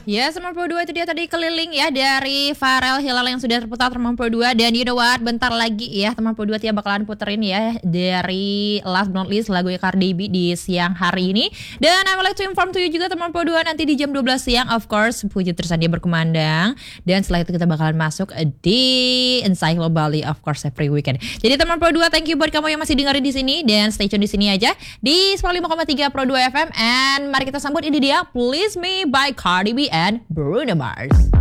Ya, 92 itu dia tadi keliling ya dari Farel Hilal yang sudah terputar 92. Dan you know what, bentar lagi ya 92 Tia bakalan puterin ya dari Last But Not Least lagu Cardi B di siang hari ini. Dan I would like to inform to you juga 92 nanti di jam 12 siang of course Puji Tersandia berkumandang. Dan setelah itu kita bakalan masuk di Encyclo Bali of course every weekend. Jadi 92 thank you buat kamu yang masih dengerin di sini dan stay tune di sini aja di 95,3 Pro 2 FM. And mari kita sambut ini dia Please Me by Cardi B and Bruno Mars.